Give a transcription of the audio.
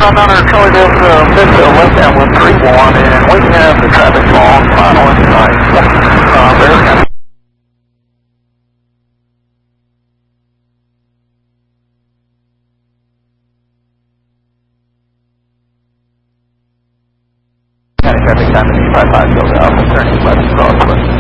Another Charlie Delta, left-hand 131, and we have the traffic long final insight. Bear County. Traffic time is 5 miles, turning left across.